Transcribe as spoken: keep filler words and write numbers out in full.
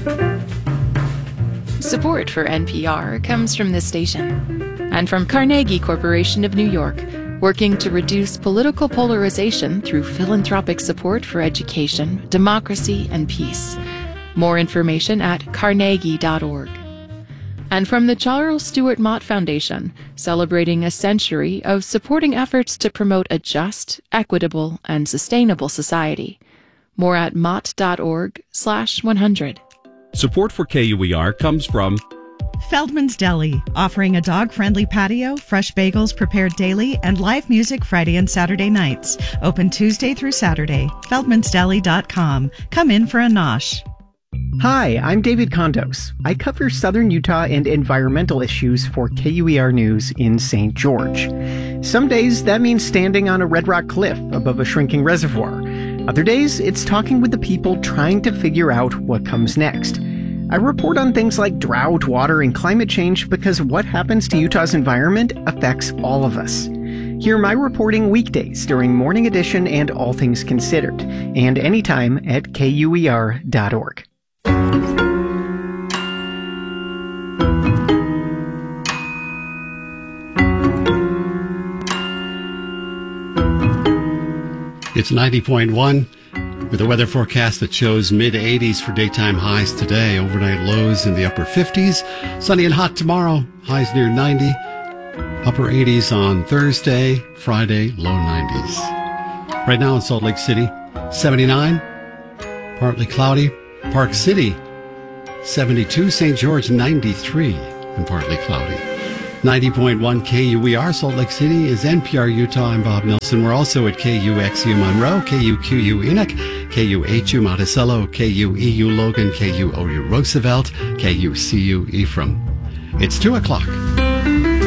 Support for N P R comes from this station and from Carnegie Corporation of New York, working to reduce political polarization through philanthropic support for education, democracy, and peace. More information at carnegie dot org. And from the Charles Stewart Mott Foundation, celebrating a century of supporting efforts to promote a just, equitable, and sustainable society. More at mott dot org slash one hundred. Support for K U E R comes from Feldman's Deli, offering a dog-friendly patio, fresh bagels prepared daily, and live music Friday and Saturday nights. Open Tuesday through Saturday. feldmans deli dot com. Come in for a nosh. Hi, I'm David Condos. I cover Southern Utah and environmental issues for K U E R News in Saint George. Some days that means standing on a red rock cliff above a shrinking reservoir. Other days, it's talking with the people trying to figure out what comes next. I report on things like drought, water, and climate change because what happens to Utah's environment affects all of us. Hear my reporting weekdays during Morning Edition and All Things Considered, and anytime at K U E R dot org. It's ninety point one with a weather forecast that shows mid eighties for daytime highs today, overnight lows in the upper fifties, sunny and hot tomorrow, highs near ninety, upper eighties on Thursday, Friday, low nineties. Right now in Salt Lake City, seventy-nine, partly cloudy, Park City, seventy-two, Saint George, ninety-three, and partly cloudy. ninety point one K U E R Salt Lake City is N P R Utah. I'm Bob Nelson. We're also at K U X U Monroe, K U Q U Enoch, K U H U Monticello, K U E U Logan, K U O U Roosevelt, K U C U Ephraim. It's two o'clock.